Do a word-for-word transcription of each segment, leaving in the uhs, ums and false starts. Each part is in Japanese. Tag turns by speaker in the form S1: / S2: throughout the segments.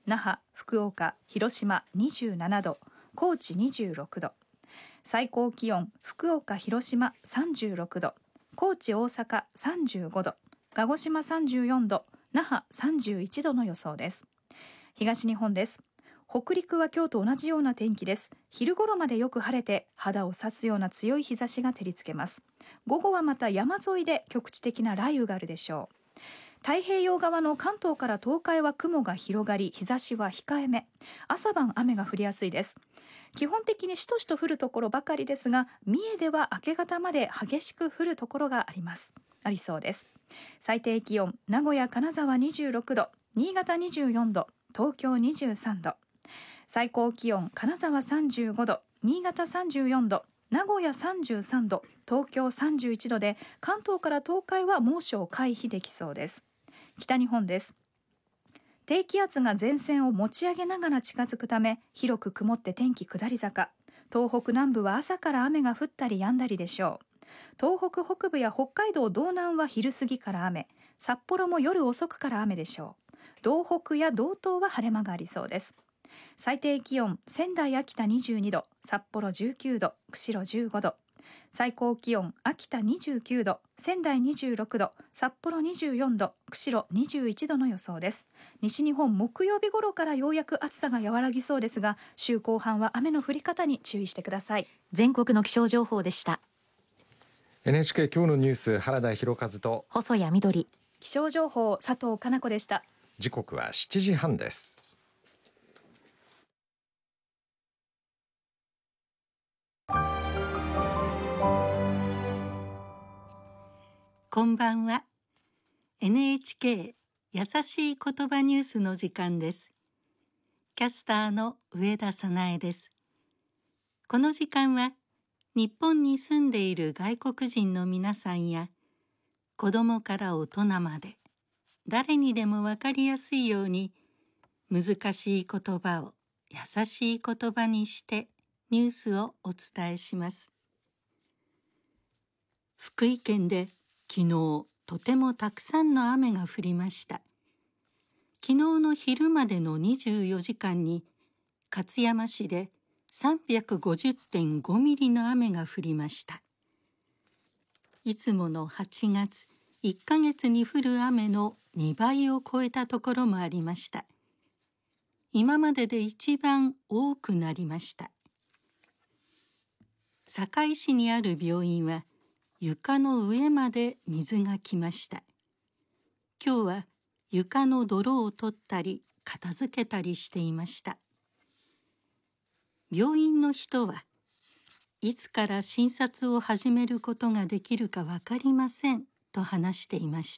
S1: 那覇、福岡、広島にじゅうななど、高知にじゅうろくど、最高気温福岡、広島さんじゅうろくど、高知、大阪さんじゅうごど、鹿児島さんじゅうよんど、那覇さんじゅういちどの予想です。東日本です。北陸は今日と同じような天気です。昼頃までよく晴れて肌を刺すような強い日差しが照りつけます。午後はまた山沿いで局地的な雷雨があるでしょう。太平洋側の関東から東海は雲が広がり、日差しは控えめ、朝晩雨が降りやすいです。基本的にしとしと降るところばかりですが、三重では明け方まで激しく降るところがありますありそうです。最低気温名古屋、金沢にじゅうろくど、新潟にじゅうよんど、東京にじゅうさんど、最高気温金沢さんじゅうごど、新潟さんじゅうよんど、名古屋さんじゅうさんど、東京さんじゅういちどで、関東から東海は猛暑を回避できそうです。北日本です。低気圧が前線を持ち上げながら近づくため、広く曇って天気下り坂。東北南部は朝から雨が降ったり止んだりでしょう。東北北部や北海道道南は昼過ぎから雨、札幌も夜遅くから雨でしょう。道北や道東は晴れ間がありそうです。最低気温仙台、秋田にじゅうにど、札幌じゅうきゅうど、釧路じゅうごど、最高気温秋田にじゅうきゅうど、仙台にじゅうろくど、札幌にじゅうよんど、釧路にじゅういちどの予想です。西日本、木曜日頃からようやく暑さが和らぎそうですが、週後半は雨の降り方に注意してください。
S2: 全国の気象情報でした。
S3: エヌエイチケー 今日のニュース、原田博和と
S2: 細谷みどり、
S1: 気象情報佐藤かな子でした。
S3: 時刻はしちじはんです。
S4: こんばんは。 エヌエイチケー 優しい言葉ニュースの時間です。キャスターの上田早苗です。この時間は日本に住んでいる外国人の皆さんや、子供から大人まで誰にでもわかりやすいように、難しい言葉を優しい言葉にしてニュースをお伝えします。福井県で昨日とてもたくさんの雨が降りました。昨日の昼までのにじゅうよじかんに勝山市で さんびゃくごじゅってんご ミリの雨が降りました。いつものはちがついっかげつに降る雨のにばいを超えたところもありました。今までで一番多くなりました。堺市にある病院は床の上まで水が来ました。今日は床の泥を取ったり片付けたりしていました。病院の人はいつから診察を始めることができるかわかりませんと話していました。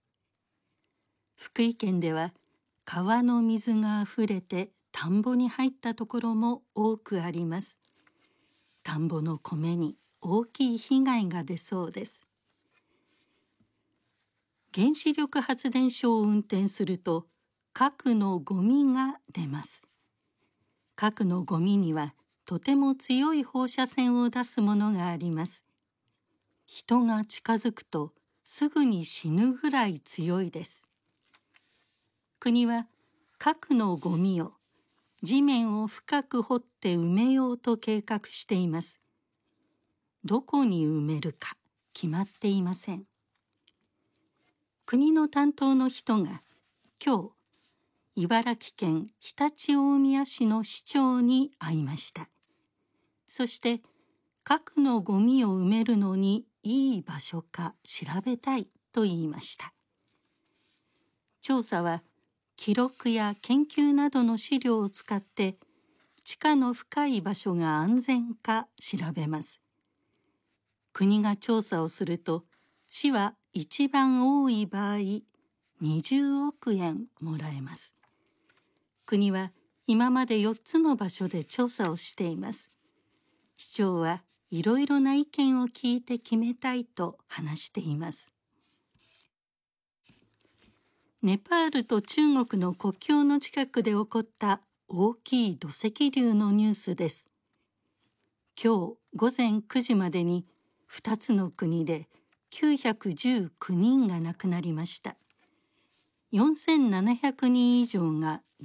S4: 福井県では川の水があふれて田んぼに入ったところも多くあります。田んぼの米に大きい被害が出そうです。原子力発電所を運転すると核のゴミが出ます。核のゴミにはとても強い放射線を出すものがあります。人が近づくとすぐに死ぬぐらい強いです。国は核のゴミを地面を深く掘って埋めようと計画しています。どこに埋めるか決まっていません。国の担当の人が今日、茨城県常陸大宮市の市長に会いました。そして核のゴミを埋めるのにいい場所か調べたいと言いました。調査は記録や研究などの資料を使って地下の深い場所が安全か調べます。国が調査をすると、市は一番多い場合、にじゅうおくえんもらえます。国は今までよっつの場所で調査をしています。市長はいろいろな意見を聞いて決めたいと話しています。ネパールと中国の国境の近くで起こった大きい土石流のニュースです。今日午前くじまでにふたつの国できゅうひゃくじゅうきゅうにんが亡くなりました。よんせんななひゃくにん以上が